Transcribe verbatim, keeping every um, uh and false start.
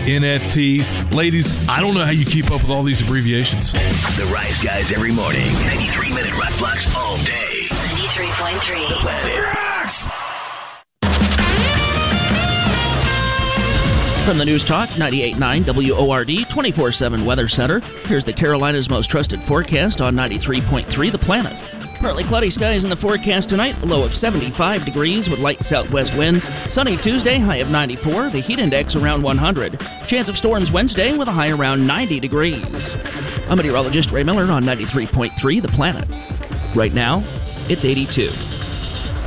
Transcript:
N F Ts. Ladies, I don't know how you keep up with all these abbreviations. The Rise Guys every morning. ninety-three minute rock blocks all day. ninety-three point three. The Planet Rocks. From the News Talk ninety-eight point nine W O R D twenty-four seven Weather Center, here's the Carolinas' most trusted forecast on ninety-three point three The Planet. Partly cloudy skies in the forecast tonight, a low of seventy-five degrees with light southwest winds. Sunny Tuesday, high of ninety-four, the heat index around one hundred. Chance of storms Wednesday with a high around ninety degrees. I'm meteorologist Ray Miller on ninety-three point three The Planet. Right now, it's eighty-two.